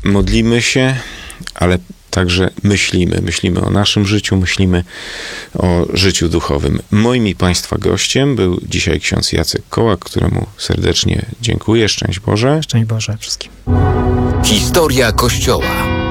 modlimy się, ale także myślimy o naszym życiu, myślimy o życiu duchowym. Moim i Państwa gościem był dzisiaj ksiądz Jacek Kołak, któremu serdecznie dziękuję. Szczęść Boże. Szczęść Boże wszystkim. Historia Kościoła.